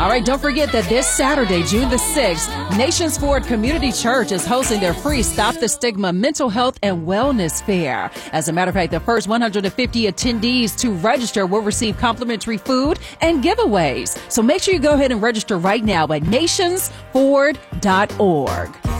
All right, don't forget that this Saturday, June the 6th, Nations Ford Community Church is hosting their free Stop the Stigma Mental Health and Wellness Fair. As a matter of fact, the first 150 attendees to register will receive complimentary food and giveaways. So make sure you go ahead and register right now at nationsford.org.